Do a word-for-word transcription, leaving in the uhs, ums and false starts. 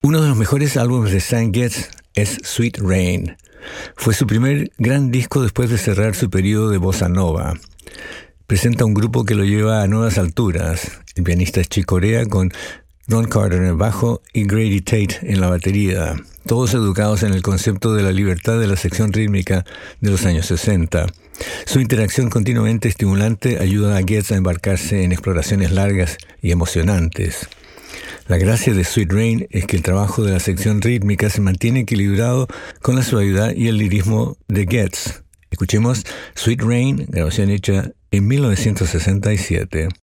Uno de los mejores álbumes de Stan Getz es Sweet Rain. Fue su primer gran disco después de cerrar su periodo de bossa nova. Presenta un grupo que lo lleva a nuevas alturas. El pianista es Chick Corea con Ron Carter en el bajo y Grady Tate en la batería, todos educados en el concepto de la libertad de la sección rítmica de los años sesenta. Su interacción continuamente estimulante ayuda a Getz a embarcarse en exploraciones largas y emocionantes. La gracia de Sweet Rain es que el trabajo de la sección rítmica se mantiene equilibrado con la suavidad y el lirismo de Getz. Escuchemos Sweet Rain, grabación hecha en mil novecientos sesenta y siete.